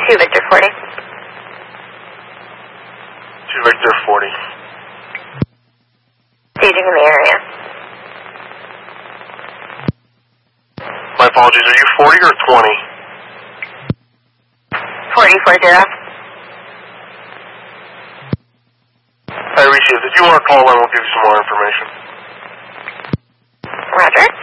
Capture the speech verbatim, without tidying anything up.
two Victor forty. two Victor forty. Staging in the area. My apologies, are you forty or twenty? forty forty. I received. If you want to call in, we'll give you some more information. Roger.